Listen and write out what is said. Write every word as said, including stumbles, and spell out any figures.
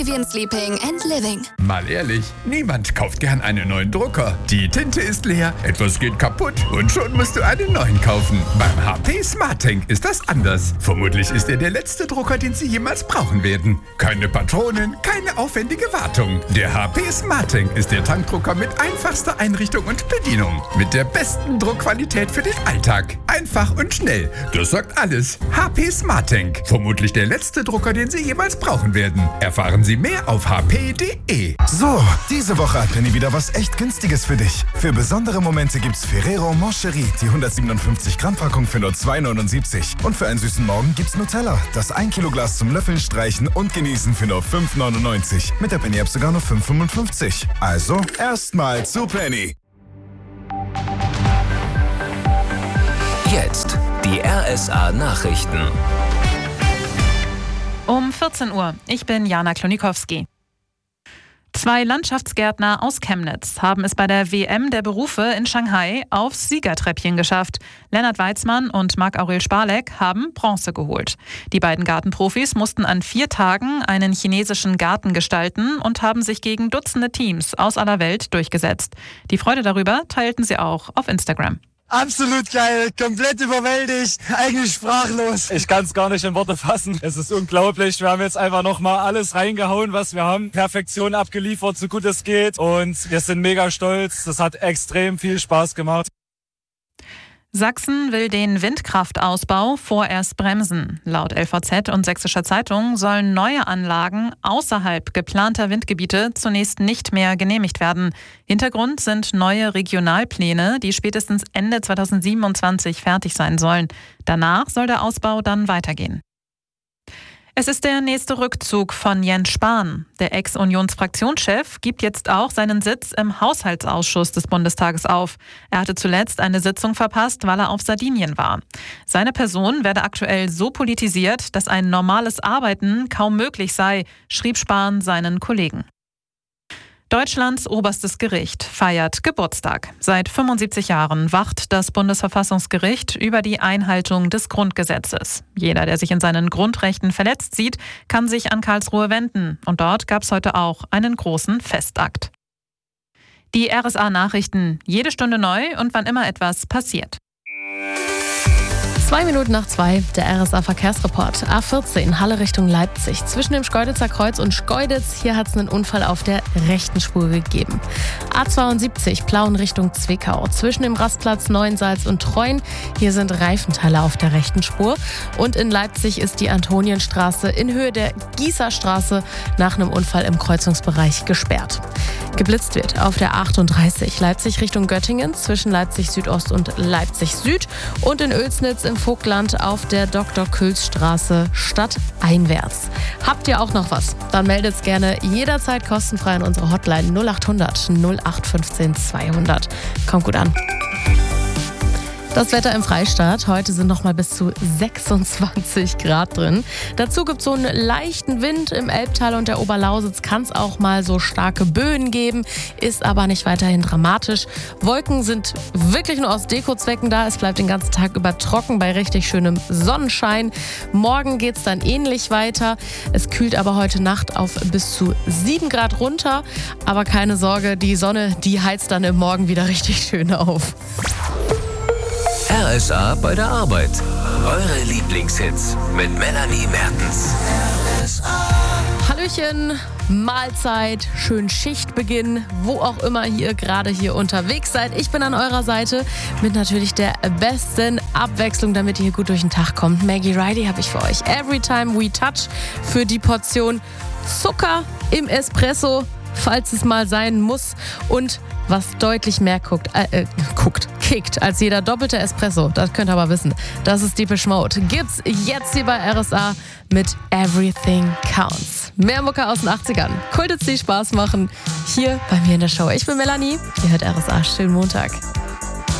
Sleeping and Living. Mal ehrlich, niemand kauft gern einen neuen Drucker. Die Tinte ist leer, etwas geht kaputt und schon musst du einen neuen kaufen. Beim H P SmartTank ist das anders. Vermutlich ist er der letzte Drucker, den Sie jemals brauchen werden. Keine Patronen, keine aufwendige Wartung. Der H P SmartTank ist der Tankdrucker mit einfachster Einrichtung und Bedienung. Mit der besten Druckqualität für den Alltag. Einfach und schnell. Das sagt alles. H P SmartTank. Vermutlich der letzte Drucker, den Sie jemals brauchen werden. Erfahren Sie mehr auf h p punkt d e. So, diese Woche hat Penny wieder was echt Günstiges für dich. Für besondere Momente gibt's Ferrero Moncherie, die hundertsiebenundfünfzig Gramm Packung für nur zwei neunundsiebzig. Und für einen süßen Morgen gibt's Nutella, das ein Kilo Glas zum Löffeln, Streichen und Genießen für nur fünf neunundneunzig. Mit der Penny App sogar nur fünf fünfundfünfzig. Also, erstmal zu Penny. Jetzt die R S A-Nachrichten. Um vierzehn Uhr. Ich bin Jana Klonikowski. Zwei Landschaftsgärtner aus Chemnitz haben es bei der W M der Berufe in Shanghai aufs Siegertreppchen geschafft. Lennart Weizmann und Marc-Aurel Sparleck haben Bronze geholt. Die beiden Gartenprofis mussten an vier Tagen einen chinesischen Garten gestalten und haben sich gegen Dutzende Teams aus aller Welt durchgesetzt. Die Freude darüber teilten sie auch auf Instagram. Absolut geil, komplett überwältigt, eigentlich sprachlos. Ich kann es gar nicht in Worte fassen. Es ist unglaublich. Wir haben jetzt einfach nochmal alles reingehauen, was wir haben. Perfektion abgeliefert, so gut es geht. Und wir sind mega stolz. Das hat extrem viel Spaß gemacht. Sachsen will den Windkraftausbau vorerst bremsen. Laut L V Z und Sächsischer Zeitung sollen neue Anlagen außerhalb geplanter Windgebiete zunächst nicht mehr genehmigt werden. Hintergrund sind neue Regionalpläne, die spätestens Ende zweitausendsiebenundzwanzig fertig sein sollen. Danach soll der Ausbau dann weitergehen. Es ist der nächste Rückzug von Jens Spahn. Der Ex-Unionsfraktionschef gibt jetzt auch seinen Sitz im Haushaltsausschuss des Bundestages auf. Er hatte zuletzt eine Sitzung verpasst, weil er auf Sardinien war. Seine Person werde aktuell so politisiert, dass ein normales Arbeiten kaum möglich sei, schrieb Spahn seinen Kollegen. Deutschlands oberstes Gericht feiert Geburtstag. Seit fünfundsiebzig Jahren wacht das Bundesverfassungsgericht über die Einhaltung des Grundgesetzes. Jeder, der sich in seinen Grundrechten verletzt sieht, kann sich an Karlsruhe wenden. Und dort gab es heute auch einen großen Festakt. Die R S A-Nachrichten, jede Stunde neu und wann immer etwas passiert. Zwei Minuten nach zwei, der R S A-Verkehrsreport. A vierzehn, Halle Richtung Leipzig. Zwischen dem Schkeuditzer Kreuz und Schkeuditz, hier hat es einen Unfall auf der rechten Spur gegeben. A zweiundsiebzig, Plauen Richtung Zwickau. Zwischen dem Rastplatz Neuensalz und Treuen, hier sind Reifenteile auf der rechten Spur. Und in Leipzig ist die Antonienstraße in Höhe der Gießerstraße nach einem Unfall im Kreuzungsbereich gesperrt. Geblitzt wird auf der achtunddreißig, Leipzig Richtung Göttingen, zwischen Leipzig Südost und Leipzig Süd. Und in Oelsnitz im Vogtland auf der Doktor-Külz-Straße stadteinwärts. Habt ihr auch noch was? Dann meldet's gerne jederzeit kostenfrei an unsere Hotline null acht hundert null acht fünfzehn zweihundert. Kommt gut an. Das Wetter im Freistaat. Heute sind noch mal bis zu sechsundzwanzig Grad drin. Dazu gibt es so einen leichten Wind im Elbtal und der Oberlausitz. Kann es auch mal so starke Böen geben, ist aber nicht weiterhin dramatisch. Wolken sind wirklich nur aus Dekozwecken da. Es bleibt den ganzen Tag über trocken bei richtig schönem Sonnenschein. Morgen geht es dann ähnlich weiter. Es kühlt aber heute Nacht auf bis zu sieben Grad runter. Aber keine Sorge, die Sonne, die heizt dann im Morgen wieder richtig schön auf. R S A bei der Arbeit. Eure Lieblingshits mit Melanie Mertens. R S A. Hallöchen, Mahlzeit, schön Schichtbeginn, wo auch immer ihr gerade hier unterwegs seid. Ich bin an eurer Seite mit natürlich der besten Abwechslung, damit ihr hier gut durch den Tag kommt. Maggie Riley habe ich für euch. Every Time We Touch für die Portion Zucker im Espresso, falls es mal sein muss. Und was deutlich mehr guckt, äh, äh, guckt, kickt als jeder doppelte Espresso, das könnt ihr aber wissen, das ist Depeche Mode. Gibt's jetzt hier bei R S A mit Everything Counts. Mehr Mucke aus den achtzigern. Kultet, die Spaß machen, hier bei mir in der Show. Ich bin Melanie, ihr hört R S A. Schönen Montag.